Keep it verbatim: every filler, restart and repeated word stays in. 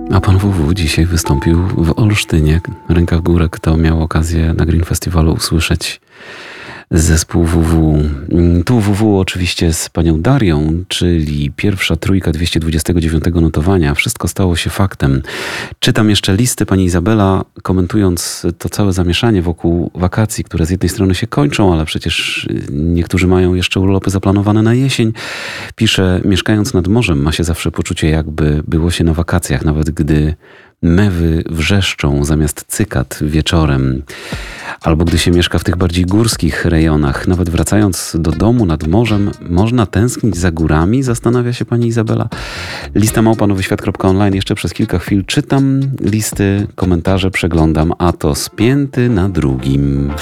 A pan W W dzisiaj wystąpił w Olsztynie. Ręka w górę, kto miał okazję na Green Festiwalu usłyszeć zespół W W. Tu W W oczywiście z panią Darią, czyli pierwsza trójka dwieście dwudziestego dziewiątego notowania. Wszystko stało się faktem. Czytam jeszcze listy. Pani Izabela, komentując to całe zamieszanie wokół wakacji, które z jednej strony się kończą, ale przecież niektórzy mają jeszcze urlopy zaplanowane na jesień, pisze: mieszkając nad morzem ma się zawsze poczucie, jakby było się na wakacjach, nawet gdy mewy wrzeszczą zamiast cykat wieczorem. Albo gdy się mieszka w tych bardziej górskich rejonach. Nawet wracając do domu nad morzem, można tęsknić za górami? Zastanawia się pani Izabela. Lista małpa nowyświat kropka online. Jeszcze przez kilka chwil czytam listy, komentarze przeglądam, a to spięty na drugim.